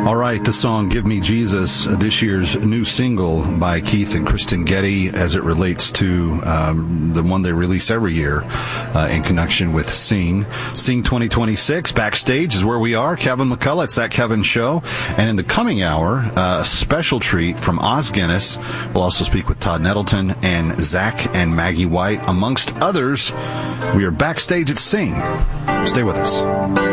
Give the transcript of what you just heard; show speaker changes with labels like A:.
A: All right, the song Give Me Jesus, this year's new single by Keith and Kristen Getty as it relates to the one they release every year in connection with Sing. Sing 2026, backstage is where we are. Kevin McCullough, it's That Kevin Show. And in the coming hour, a special treat from Oz Guinness. We'll also speak with Todd Nettleton and Zach and Maggie White, amongst others. We are backstage at Sing. Stay with us.